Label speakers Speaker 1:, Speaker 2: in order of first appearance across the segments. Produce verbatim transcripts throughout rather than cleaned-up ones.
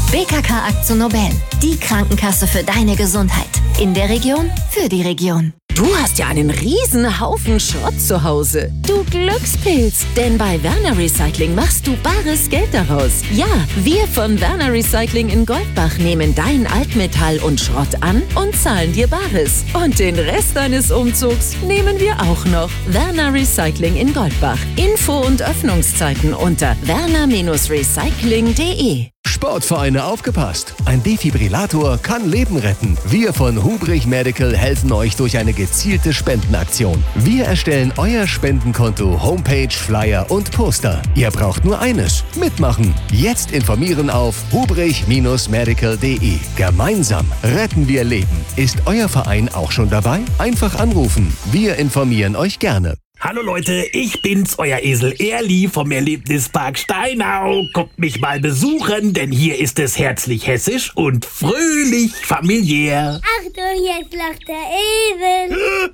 Speaker 1: B K K AkzoNobel, die Krankenkasse für deine Gesundheit. In der Region, für die Region.
Speaker 2: Du hast ja einen riesen Haufen Schrott zu Hause. Du Glückspilz, denn bei Werner Recycling machst du bares Geld daraus. Ja, wir von Werner Recycling in Goldbach nehmen dein Altmetall und Schrott an und zahlen dir Bares. Und den Rest deines Umzugs nehmen wir auch noch. Werner Recycling in Goldbach. Info und Öffnungszeiten unter werner Recycling punkt de.
Speaker 3: Sportvereine, aufgepasst! Ein Defibrillator kann Leben retten. Wir von Hubrich Medical helfen euch durch eine gezielte Spendenaktion. Wir erstellen euer Spendenkonto, Homepage, Flyer und Poster. Ihr braucht nur eines: mitmachen. Jetzt informieren auf hubrich medical punkt de. Gemeinsam retten wir Leben. Ist euer Verein auch schon dabei? Einfach anrufen. Wir informieren euch gerne.
Speaker 4: Hallo Leute, ich bin's, euer Esel Erli vom Erlebnispark Steinau. Kommt mich mal besuchen, denn hier ist es herzlich hessisch und fröhlich familiär.
Speaker 5: Achtung, jetzt lacht der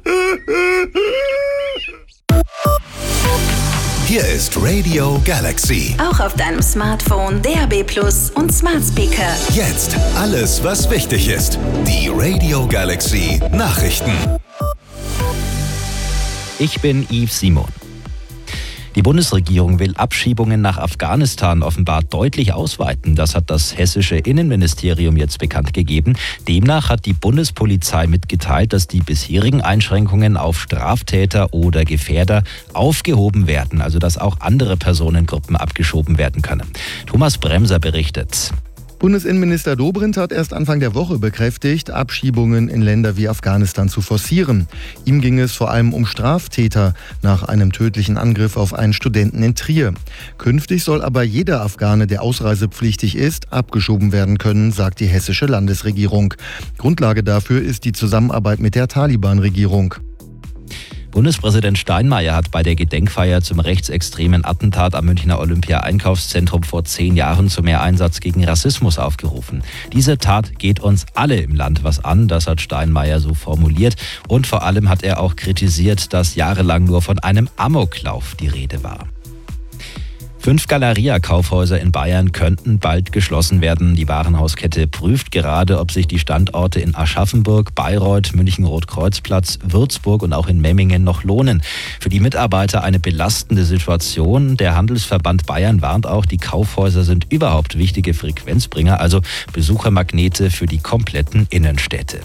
Speaker 5: Esel.
Speaker 6: Hier ist Radio Galaxy.
Speaker 7: Auch auf deinem Smartphone, D A B plus und Smart Speaker.
Speaker 6: Jetzt alles, was wichtig ist. Die Radio Galaxy Nachrichten.
Speaker 8: Ich bin Yves Simon. Die Bundesregierung will Abschiebungen nach Afghanistan offenbar deutlich ausweiten. Das hat das hessische Innenministerium jetzt bekannt gegeben. Demnach hat die Bundespolizei mitgeteilt, dass die bisherigen Einschränkungen auf Straftäter oder Gefährder aufgehoben werden, also dass auch andere Personengruppen abgeschoben werden können. Thomas Bremser berichtet.
Speaker 9: Bundesinnenminister Dobrindt hat erst Anfang der Woche bekräftigt, Abschiebungen in Länder wie Afghanistan zu forcieren. Ihm ging es vor allem um Straftäter nach einem tödlichen Angriff auf einen Studenten in Trier. Künftig soll aber jeder Afghane, der ausreisepflichtig ist, abgeschoben werden können, sagt die hessische Landesregierung. Grundlage dafür ist die Zusammenarbeit mit der Taliban-Regierung.
Speaker 8: Bundespräsident Steinmeier hat bei der Gedenkfeier zum rechtsextremen Attentat am Münchner Olympia-Einkaufszentrum vor zehn Jahren zu mehr Einsatz gegen Rassismus aufgerufen. Diese Tat geht uns alle im Land was an, das hat Steinmeier so formuliert. Und vor allem hat er auch kritisiert, dass jahrelang nur von einem Amoklauf die Rede war. Fünf Galeria-Kaufhäuser in Bayern könnten bald geschlossen werden. Die Warenhauskette prüft gerade, ob sich die Standorte in Aschaffenburg, Bayreuth, München-Rotkreuzplatz, Würzburg und auch in Memmingen noch lohnen. Für die Mitarbeiter eine belastende Situation. Der Handelsverband Bayern warnt auch, die Kaufhäuser sind überhaupt wichtige Frequenzbringer, also Besuchermagnete für die kompletten Innenstädte.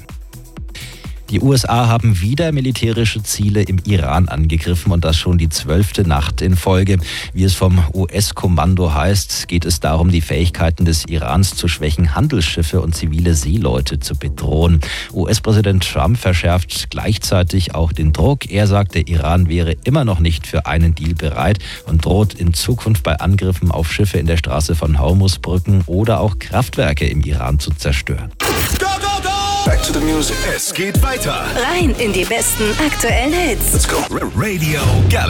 Speaker 8: Die U S A haben wieder militärische Ziele im Iran angegriffen und das schon die zwölfte Nacht in Folge. Wie es vom U S-Kommando heißt, geht es darum, die Fähigkeiten des Irans zu schwächen, Handelsschiffe und zivile Seeleute zu bedrohen. U S-Präsident Trump verschärft gleichzeitig auch den Druck. Er sagt, der Iran wäre immer noch nicht für einen Deal bereit und droht in Zukunft bei Angriffen auf Schiffe in der Straße von Hormuzbrücken oder auch Kraftwerke im Iran zu zerstören.
Speaker 6: Back to the music. Es geht weiter.
Speaker 7: Rein in die besten aktuellen Hits.
Speaker 6: Let's go. Radio Galaxy.